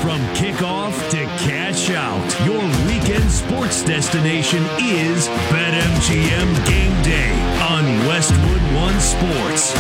From kickoff to cash out, your weekend sports destination is BetMGM Game Day on Westwood One Sports.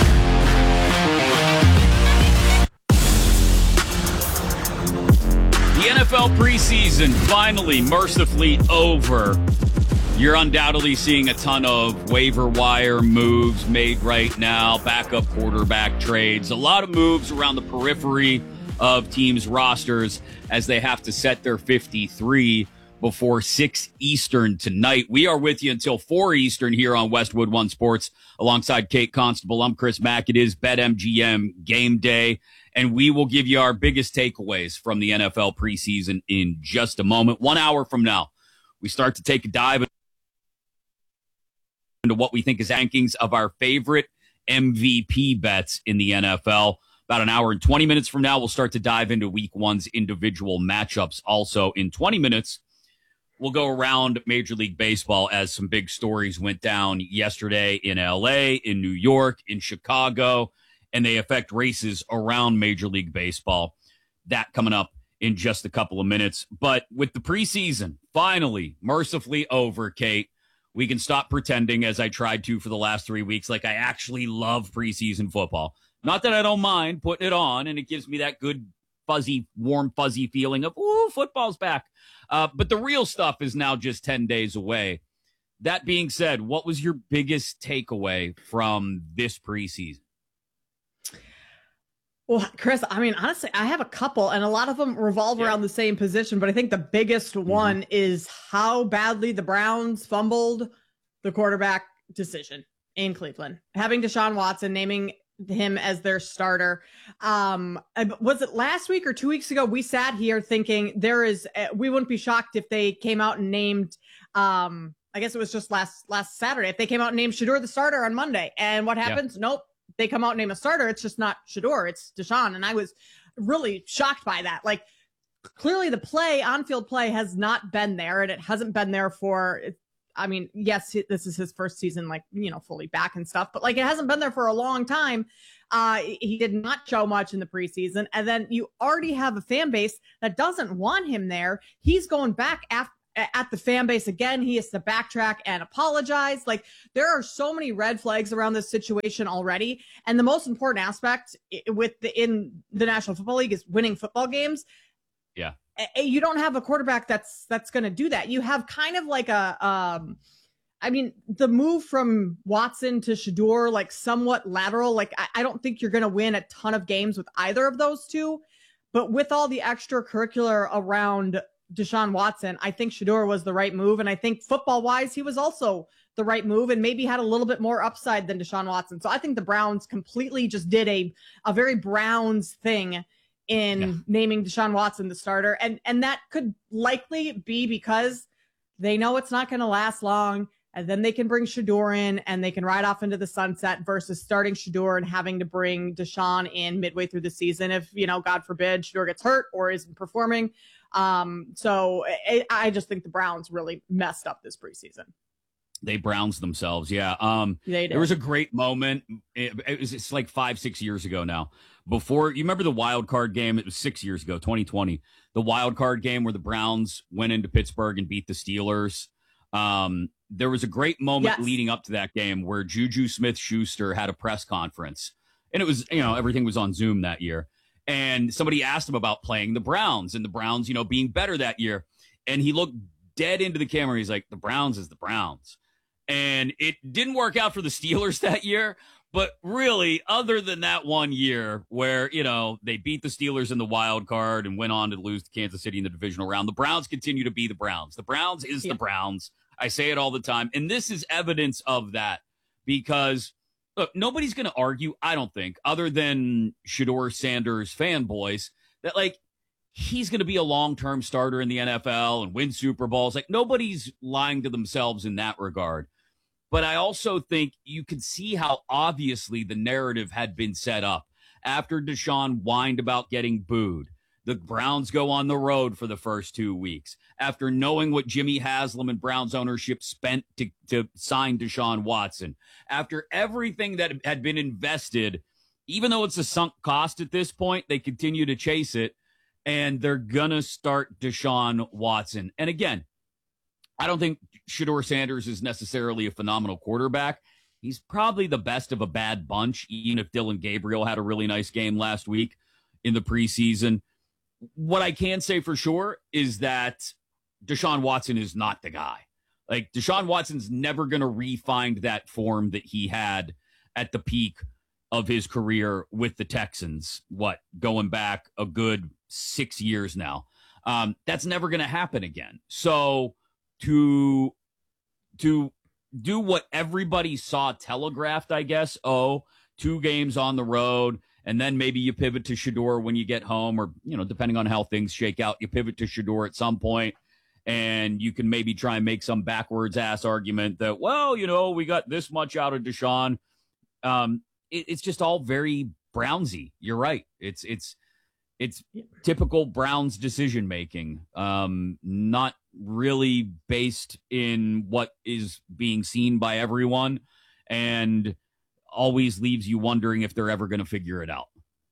The NFL preseason finally, mercifully over. You're undoubtedly seeing a ton of waiver wire moves made right now, backup quarterback trades, a lot of moves around the periphery of teams' rosters as they have to set their 53 before 6 Eastern tonight. We are with you until 4 Eastern here on Westwood One Sports alongside Kate Constable. I'm Chris Mack. It is BetMGM Game Day, and we will give you our biggest takeaways from the NFL preseason in just a moment. 1 hour from now, we start to take a dive into what we think is rankings of our favorite MVP bets in the NFL. About an hour and 20 minutes from now, we'll start to dive into week one's individual matchups. Also, in 20 minutes, we'll go around Major League Baseball as some big stories went down yesterday in LA, in New York, in Chicago, and they affect races around Major League Baseball. That coming up in just a couple of minutes. But with the preseason finally, mercifully over, Kate, we can stop pretending, as I tried to for the last 3 weeks, like I actually love preseason football. Not that I don't mind putting it on, and it gives me that good, fuzzy, warm, fuzzy feeling of, ooh, football's back. But the real stuff is now just 10 days away. That being said, what was your biggest takeaway from this preseason? Well, Chris, I mean, honestly, I have a couple, and a lot of them revolve around the same position, but I think the biggest one is how badly the Browns fumbled the quarterback decision in Cleveland. Having Deshaun Watson, naming him as their starter. Was it last week or 2 weeks ago? We sat here thinking we wouldn't be shocked if they came out and named, I guess it was just last Saturday, if they came out and named Shedeur the starter on Monday. And what happens? Yeah. Nope. They come out and name a starter. It's just not Shedeur. It's Deshaun. And I was really shocked by that. Like, clearly the on-field play has not been there, and it hasn't been there for, I mean, yes, this is his first season, like, fully back and stuff, but like, it hasn't been there for a long time. He did not show much in the preseason. And then you already have a fan base that doesn't want him there. He's going back at the fan base again. He has to backtrack and apologize. Like, there are so many red flags around this situation already. And the most important aspect in the National Football League is winning football games. Yeah. You don't have a quarterback that's going to do that. You have kind of like the move from Watson to Shedeur, like somewhat lateral. Like, I don't think you're going to win a ton of games with either of those two, but with all the extracurricular around Deshaun Watson, I think Shedeur was the right move. And I think football wise, he was also the right move and maybe had a little bit more upside than Deshaun Watson. So I think the Browns completely just did a very Browns thing in naming Deshaun Watson the starter. And that could likely be because they know it's not going to last long. And then they can bring Shedeur in and they can ride off into the sunset versus starting Shedeur and having to bring Deshaun in midway through the season if, God forbid, Shedeur gets hurt or isn't performing. So I just think the Browns really messed up this preseason. They Browns themselves. Yeah. They did. There was a great moment. It's like 5-6 years ago now. Before, you remember the wild card game? It was 6 years ago, 2020. The wild card game where the Browns went into Pittsburgh and beat the Steelers. There was a great moment leading up to that game where Juju Smith-Schuster had a press conference. And it was, everything was on Zoom that year. And somebody asked him about playing the Browns and the Browns, being better that year. And he looked dead into the camera. He's like, the Browns is the Browns. And it didn't work out for the Steelers that year. But really, other than that 1 year where, they beat the Steelers in the wild card and went on to lose to Kansas City in the divisional round, the Browns continue to be the Browns. The Browns is the Browns. I say it all the time. And this is evidence of that because, look, nobody's going to argue, I don't think, other than Shedeur Sanders fanboys, that, like, he's going to be a long-term starter in the NFL and win Super Bowls. Like, nobody's lying to themselves in that regard. But I also think you can see how obviously the narrative had been set up. After Deshaun whined about getting booed, the Browns go on the road for the first 2 weeks. After knowing what Jimmy Haslam and Browns ownership spent to sign Deshaun Watson. After everything that had been invested, even though it's a sunk cost at this point, they continue to chase it. and they're going to start Deshaun Watson. And again, I don't think Shedeur Sanders is necessarily a phenomenal quarterback. He's probably the best of a bad bunch, even if Dylan Gabriel had a really nice game last week in the preseason. What I can say for sure is that Deshaun Watson is not the guy. Like, Deshaun Watson's never going to re-find that form that he had at the peak of his career with the Texans, going back a good 6 years now. That's never going to happen again. So to do what everybody saw telegraphed, I guess, 2 games on the road, and then maybe you pivot to Shedeur when you get home, or, depending on how things shake out, you pivot to Shedeur at some point, and you can maybe try and make some backwards ass argument that, we got this much out of Deshaun. It's just all very Brownsy. You're right. It's typical Browns decision making, not really based in what is being seen by everyone, and always leaves you wondering if they're ever going to figure it out.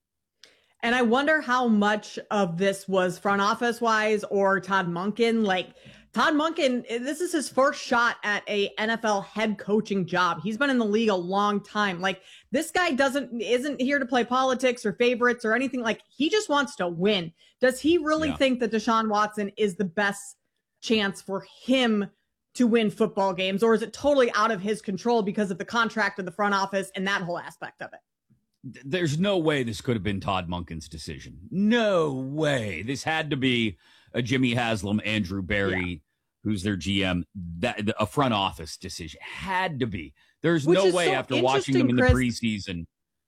And I wonder how much of this was front office wise or Todd Monken. Like, Todd Monken, this is his first shot at a NFL head coaching job. He's been in the league a long time. Like, this guy isn't here to play politics or favorites or anything. Like, he just wants to win. Does he really think that Deshaun Watson is the best chance for him to win football games, or is it totally out of his control because of the contract of the front office and that whole aspect of it? There's no way this could have been Todd Monken's decision. No way. This had to be a Jimmy Haslam, Andrew Berry, who's their GM, a front office decision. Had to be. There's no way after watching them in the preseason.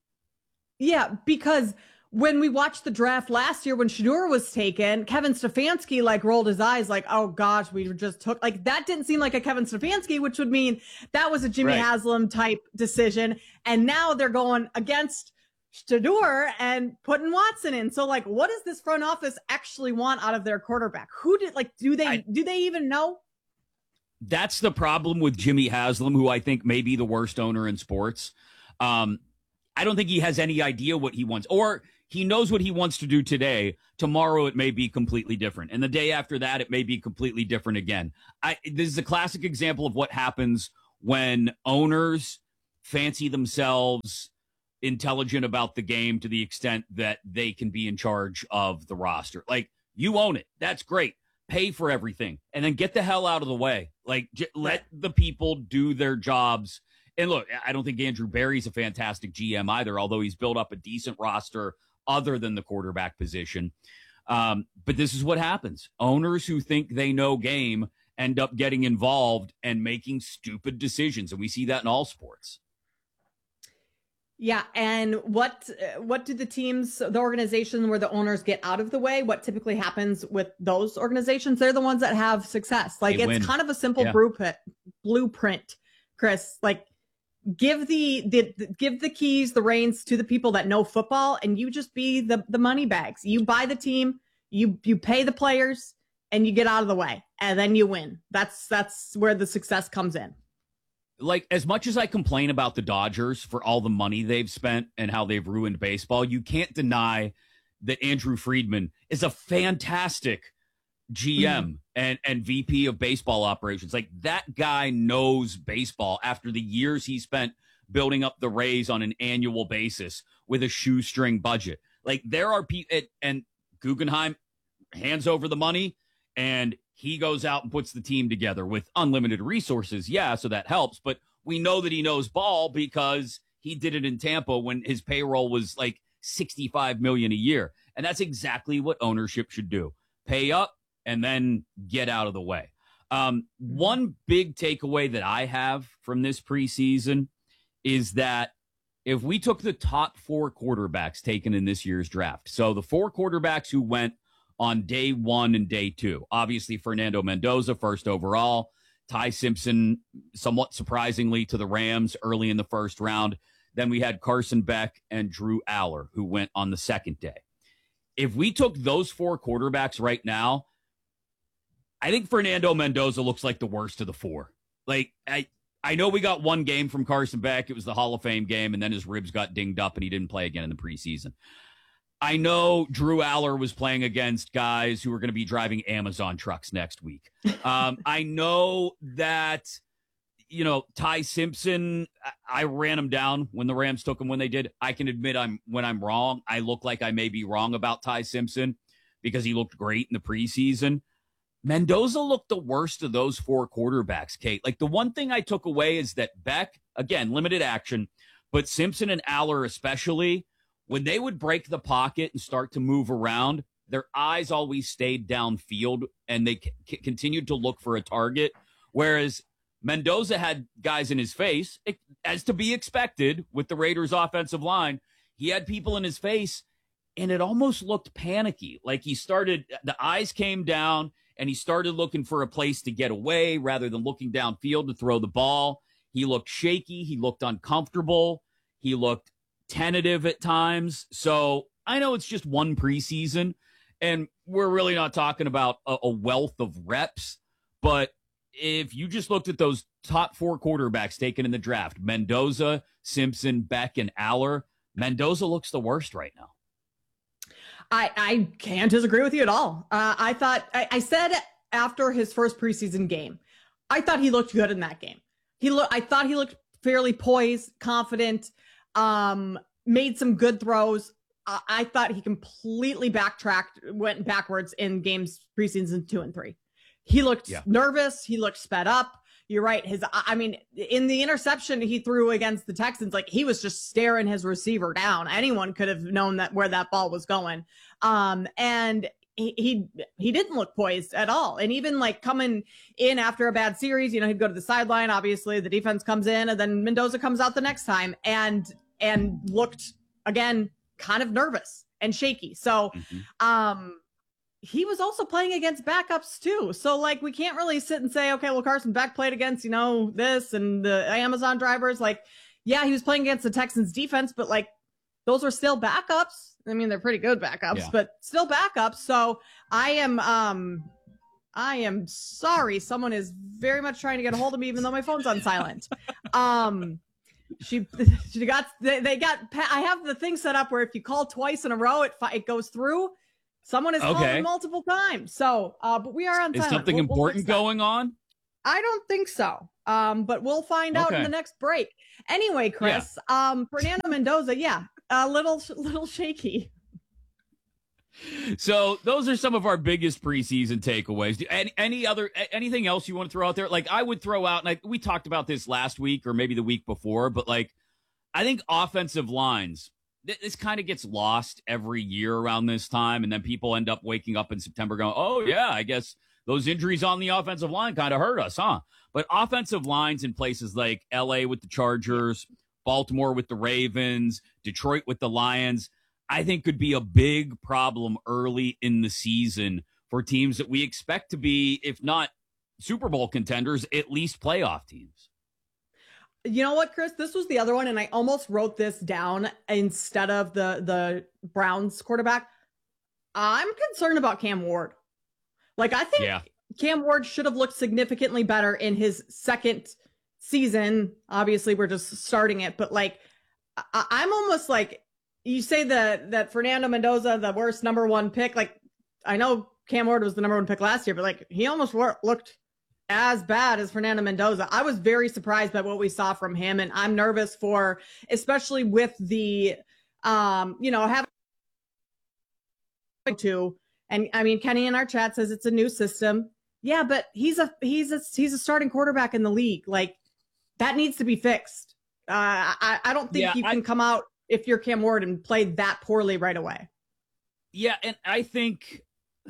Yeah, because when we watched the draft last year, when Shedeur was taken, Kevin Stefanski rolled his eyes like, oh gosh, we just took, that didn't seem like a Kevin Stefanski, which would mean that was a Jimmy Haslam type decision. And now they're going against Shedeur and putting Watson in. So what does this front office actually want out of their quarterback? Do they even know? That's the problem with Jimmy Haslam, who I think may be the worst owner in sports. I don't think he has any idea what he wants, or he knows what he wants to do today. Tomorrow it may be completely different. And the day after that, it may be completely different again. This is a classic example of what happens when owners fancy themselves intelligent about the game to the extent that they can be in charge of the roster. You own it. That's great. Pay for everything and then get the hell out of the way. Let the people do their jobs. And look, I don't think Andrew Berry's a fantastic GM either, although he's built up a decent roster other than the quarterback position. But this is what happens. Owners who think they know game end up getting involved and making stupid decisions. And we see that in all sports. Yeah. And what do the organization where the owners get out of the way? What typically happens with those organizations? They're the ones that have success. It's kind of a simple blueprint, Chris. Give the keys, the reins to the people that know football, and you just be the money bags. You buy the team, you pay the players, and you get out of the way, and then you win. That's where the success comes in. As much as I complain about the Dodgers for all the money they've spent and how they've ruined baseball, you can't deny that Andrew Friedman is a fantastic GM and VP of baseball operations. That guy knows baseball after the years he spent building up the Rays on an annual basis with a shoestring budget. There are people, and Guggenheim hands over the money and he goes out and puts the team together with unlimited resources. Yeah, so that helps. But we know that he knows ball because he did it in Tampa when his payroll was $65 million a year. And that's exactly what ownership should do. Pay up and then get out of the way. One big takeaway that I have from this preseason is that if we took the top 4 quarterbacks taken in this year's draft, so the 4 quarterbacks who went on day 1 and day 2. Obviously, Fernando Mendoza, first overall. Ty Simpson, somewhat surprisingly, to the Rams early in the first round. Then we had Carson Beck and Drew Aller, who went on the second day. If we took those 4 quarterbacks right now, I think Fernando Mendoza looks like the worst of the 4. I know we got one game from Carson Beck. It was the Hall of Fame game, and then his ribs got dinged up, and he didn't play again in the preseason. I know Drew Aller was playing against guys who were going to be driving Amazon trucks next week. I know that, Ty Simpson, I ran him down when the Rams took him when they did. I can admit when I'm wrong. I look like I may be wrong about Ty Simpson because he looked great in the preseason. Mendoza looked the worst of those 4 quarterbacks, Kate. Like, the one thing I took away is that Beck, again, limited action, but Simpson and Aller especially, when they would break the pocket and start to move around, their eyes always stayed downfield and they continued to look for a target. Whereas Mendoza had guys in his face, as to be expected with the Raiders' offensive line. He had people in his face, and it almost looked panicky. Like the eyes came down, and he started looking for a place to get away rather than looking downfield to throw the ball. He looked shaky. He looked uncomfortable. He looked tentative at times. So I know it's just one preseason, and we're really not talking about a wealth of reps. But if you just looked at those top 4 quarterbacks taken in the draft, Mendoza, Simpson, Beck, and Aller, Mendoza looks the worst right now. I can't disagree with you at all. I said after his first preseason game, I thought he looked good in that game. I thought he looked fairly poised, confident, made some good throws. I thought he completely went backwards in games preseason 2 and 3. He looked nervous. He looked sped up. You're right. In the interception he threw against the Texans, like, he was just staring his receiver down. Anyone could have known where that ball was going. And he didn't look poised at all. And even like coming in after a bad series, he'd go to the sideline. Obviously the defense comes in, and then Mendoza comes out the next time and looked again kind of nervous and shaky. So, he was also playing against backups too. So like, we can't really sit and say, okay, well, Carson Beck played against, this and the Amazon drivers. Like, yeah, he was playing against the Texans defense, but like, those are still backups. I mean, they're pretty good backups, but still backups. So I am sorry. Someone is very much trying to get a hold of me, even though my phone's on silent. I have the thing set up where if you call twice in a row, it goes through. Someone has called me multiple times. So, but we are on silent. Is something important going on? I don't think so. But we'll find out in the next break. Anyway, Chris, Fernando Mendoza, a little shaky. So those are some of our biggest preseason takeaways. Anything else you want to throw out there? Like, I would throw out, and we talked about this last week or maybe the week before, but like, I think offensive lines, this kind of gets lost every year around this time. And then people end up waking up in September going, oh yeah, I guess those injuries on the offensive line kind of hurt us, huh? But offensive lines in places like LA with the Chargers, Baltimore with the Ravens, Detroit with the Lions, I think could be a big problem early in the season for teams that we expect to be, if not Super Bowl contenders, at least playoff teams. You know what, Chris? This was the other one, and I almost wrote this down instead of the Browns quarterback. I'm concerned about Cam Ward. Like, I think Cam Ward should have looked significantly better in his second season. Obviously, we're just starting it, but like, I'm almost like, you say that Fernando Mendoza, the worst number 1 pick. Like, I know Cam Ward was the number 1 pick last year, but like, he almost looked as bad as Fernando Mendoza. I was very surprised by what we saw from him, and I'm nervous for, especially with the, having to, and I mean, Kenny in our chat says it's a new system. Yeah, but he's a starting quarterback in the league. Like, that needs to be fixed. I don't think you can come out if you're Cam Ward and play that poorly right away. Yeah, and I think,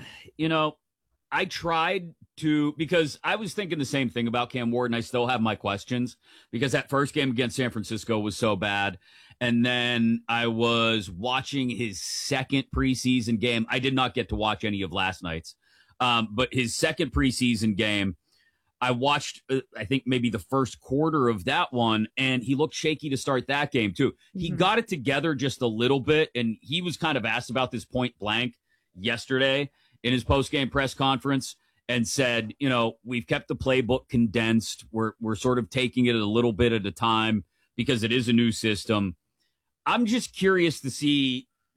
I tried to, because I was thinking the same thing about Cam Ward, and I still have my questions, because that first game against San Francisco was so bad. And then I was watching his second preseason game. I did not get to watch any of last night's, but his second preseason game, I watched, I think maybe the first quarter of that one, and he looked shaky to start that game too. He got it together just a little bit, and he was kind of asked about this point blank yesterday in his post-game press conference and said, we've kept the playbook condensed. We're sort of taking it a little bit at a time because it is a new system. I'm just curious to see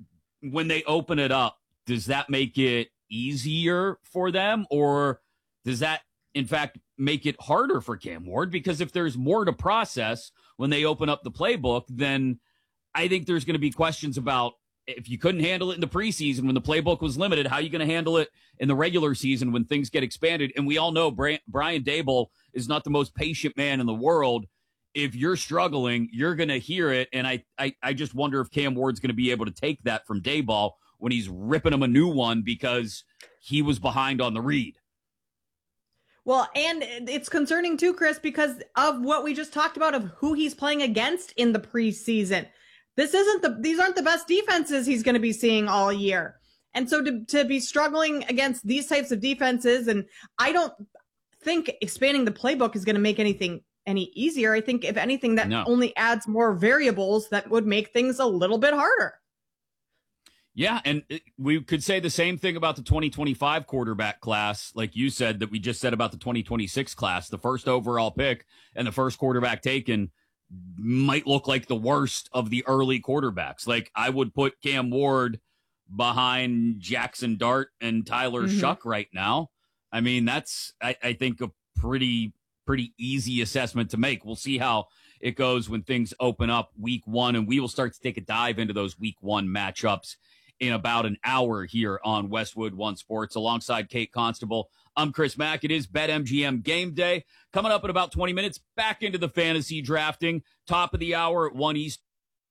when they open it up, does that make it easier for them, or does that, in fact, make it harder for Cam Ward? Because if there's more to process when they open up the playbook, then I think there's going to be questions about if you couldn't handle it in the preseason when the playbook was limited, how are you going to handle it in the regular season when things get expanded? And we all know Brian Daboll is not the most patient man in the world. If you're struggling, you're going to hear it. And I just wonder if Cam Ward's going to be able to take that from Daboll when he's ripping him a new one because he was behind on the read. Well, and it's concerning too, Chris, because of what we just talked about of who he's playing against in the preseason. These aren't the best defenses he's going to be seeing all year. And so to be struggling against these types of defenses, and I don't think expanding the playbook is going to make anything any easier. I think if anything, that only adds more variables that would make things a little bit harder. Yeah, and we could say the same thing about the 2025 quarterback class, like you said, that we just said about the 2026 class. The first overall pick and the first quarterback taken might look like the worst of the early quarterbacks. Like, I would put Cam Ward behind Jackson Dart and Tyler Shuck right now. I mean, that's, I think, a pretty easy assessment to make. We'll see how it goes when things open up week one, and we will start to take a dive into those week one matchups in about an hour here on Westwood One Sports alongside Kate Constable. I'm Chris Mack. It is BetMGM game day. Coming up in about 20 minutes, back into the fantasy drafting. Top of the hour at 1 East.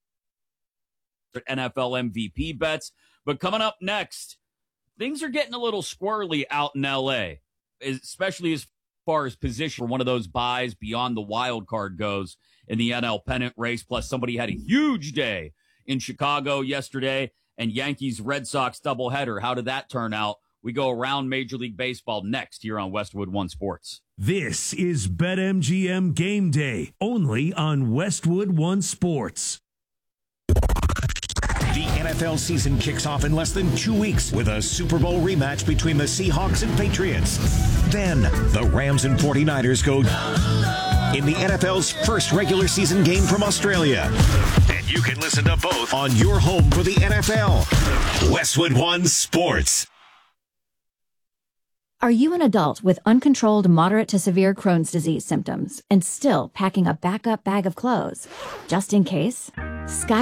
NFL MVP bets. But coming up next, things are getting a little squirrely out in LA, especially as far as position for one of those buys beyond the wild card goes in the NL pennant race. Plus, somebody had a huge day in Chicago yesterday, and Yankees Red Sox doubleheader. How did that turn out? We go around Major League Baseball next here on Westwood One Sports. This is BetMGM Game Day, only on Westwood One Sports. The NFL season kicks off in less than 2 weeks with a Super Bowl rematch between the Seahawks and Patriots. Then the Rams and 49ers go in the NFL's first regular season game from Australia. And you can listen to both on your home for the NFL. Westwood One Sports. Are you an adult with uncontrolled moderate to severe Crohn's disease symptoms and still packing a backup bag of clothes just in case? Sky